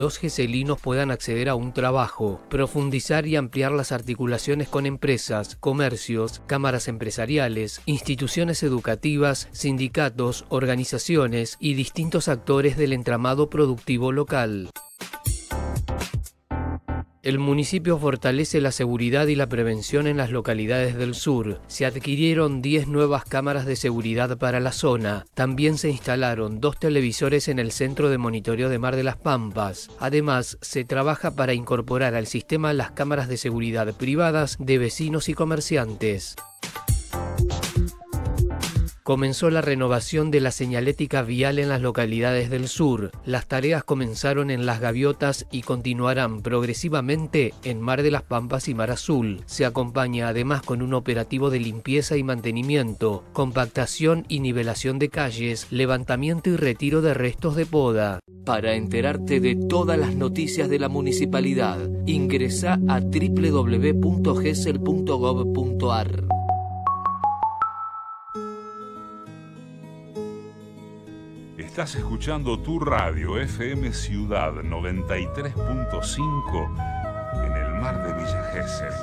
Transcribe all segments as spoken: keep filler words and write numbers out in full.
los geselinos puedan acceder a un trabajo, profundizar y ampliar las articulaciones con empresas, comercios, cámaras empresariales, instituciones educativas, sindicatos, organizaciones y distintos actores del entramado productivo local. El municipio fortalece la seguridad y la prevención en las localidades del sur. Se adquirieron diez nuevas cámaras de seguridad para la zona. También se instalaron dos televisores en el centro de monitoreo de Mar de las Pampas. Además, se trabaja para incorporar al sistema las cámaras de seguridad privadas de vecinos y comerciantes. Comenzó la renovación de la señalética vial en las localidades del sur. Las tareas comenzaron en Las Gaviotas y continuarán progresivamente en Mar de las Pampas y Mar Azul. Se acompaña además con un operativo de limpieza y mantenimiento, compactación y nivelación de calles, levantamiento y retiro de restos de poda. Para enterarte de todas las noticias de la municipalidad, ingresa a doble u doble u doble u punto gesell punto gov punto ar. Estás escuchando tu radio F M Ciudad noventa y tres punto cinco en el mar de Villa Gesell.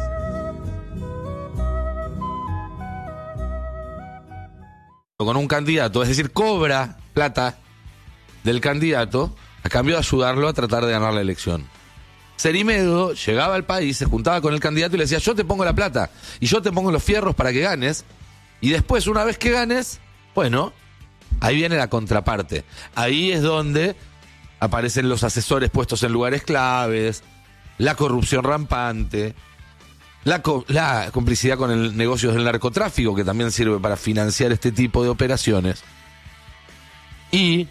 Con un candidato, es decir, cobra plata del candidato a cambio de ayudarlo a tratar de ganar la elección. Cerimedo llegaba al país, se juntaba con el candidato y le decía: yo te pongo la plata y yo te pongo los fierros para que ganes, y después, una vez que ganes, bueno, ahí viene la contraparte. Ahí es donde aparecen los asesores puestos en lugares claves, la corrupción rampante, la, co- la complicidad con el negocio del narcotráfico, que también sirve para financiar este tipo de operaciones, y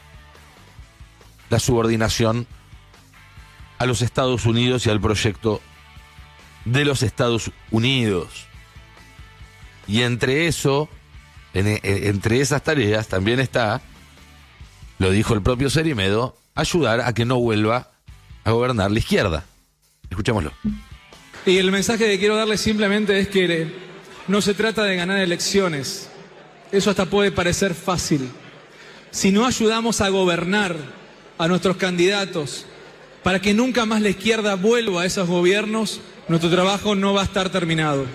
la subordinación a los Estados Unidos y al proyecto de los Estados Unidos. Y entre eso... En, en, entre esas tareas también está, lo dijo el propio Cerimedo, ayudar a que no vuelva a gobernar la izquierda. Escuchémoslo. Y el mensaje que quiero darle simplemente es que no se trata de ganar elecciones. Eso hasta puede parecer fácil. Si no ayudamos a gobernar a nuestros candidatos para que nunca más la izquierda vuelva a esos gobiernos, nuestro trabajo no va a estar terminado.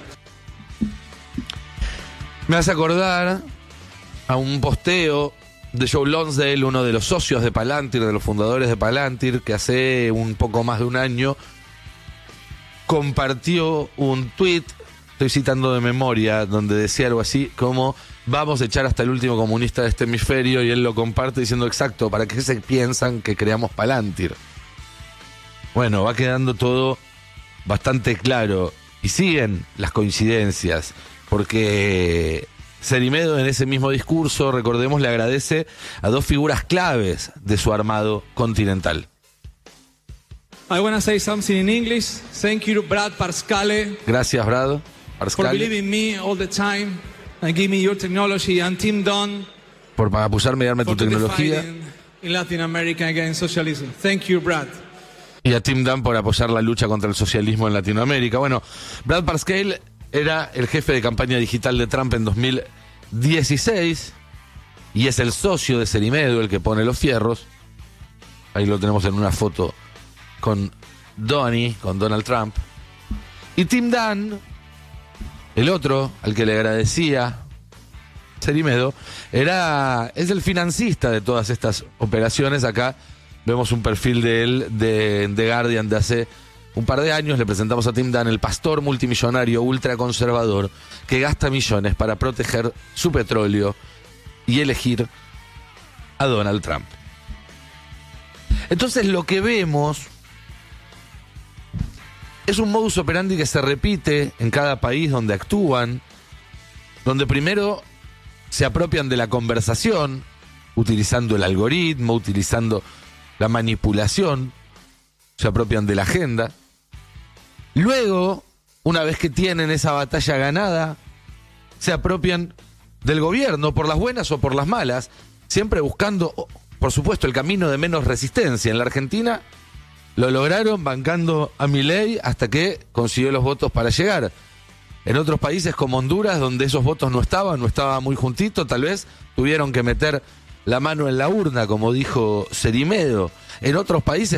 Me hace acordar a un posteo de Joe Lonsdale, uno de los socios de Palantir, de los fundadores de Palantir, que hace un poco más de un año compartió un tuit, estoy citando de memoria, donde decía algo así como: vamos a echar hasta el último comunista de este hemisferio, y él lo comparte diciendo: exacto, ¿para qué se piensan que creamos Palantir? Bueno, va quedando todo bastante claro, y siguen las coincidencias. Porque Cerimedo, en ese mismo discurso, recordemos, le agradece a dos figuras claves de su armado continental. I want to say something in English. Thank you, Brad Parscale. Gracias, Brad For Parscale. believing me all the time and give me your technology, and Tim Dunn Por apoyarme y darme tu for taking tecnología. fighting in Latin America against socialism. Thank you, Brad. Y a Tim Dunn por apoyar la lucha contra el socialismo en Latinoamérica. Bueno, Brad Parscale era el jefe de campaña digital de Trump en dos mil dieciséis y es el socio de Cerimedo, el que pone los fierros. Ahí lo tenemos en una foto con Donnie, con Donald Trump. Y Tim Dunn, el otro al que le agradecía Cerimedo, era, es el financista de todas estas operaciones. Acá vemos un perfil de él de The Guardian de hace un par de años. Le presentamos a Tim Dunn, el pastor multimillonario ultraconservador que gasta millones para proteger su petróleo y elegir a Donald Trump. Entonces lo que vemos es un modus operandi que se repite en cada país donde actúan, donde primero se apropian de la conversación, utilizando el algoritmo, utilizando la manipulación, se apropian de la agenda. Luego, una vez que tienen esa batalla ganada, se apropian del gobierno, por las buenas o por las malas, siempre buscando, por supuesto, el camino de menos resistencia. En la Argentina lo lograron bancando a Milei hasta que consiguió los votos para llegar. En otros países como Honduras, donde esos votos no estaban, no estaba muy juntito, tal vez tuvieron que meter la mano en la urna, como dijo Cerimedo. En otros países